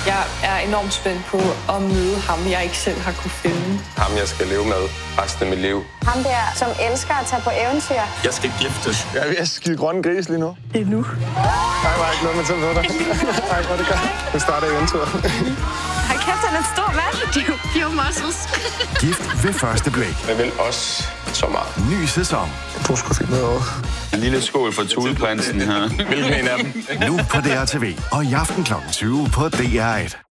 Jeg er enormt spændt på at møde ham, jeg ikke selv har kunne finde. Ham, jeg skal leve med resten af mit liv. Ham der, som elsker at tage på eventyr. Jeg skal giftes. Jeg er ved at skide grønne gris lige nu. Det er nu. Nej, var ikke noget med til dig. Nej, hvor det gør. Det starter eventyret. Hold kæft, han er en stor mand. Pure muscles. Gift ved første blik. Jeg vil også så meget. Ny sæson. Du skulle finde noget over. En lille skål for Tudeprinsen her. Hvilken en af dem? Nu på DRTV og i aften kl. 20 på DR1.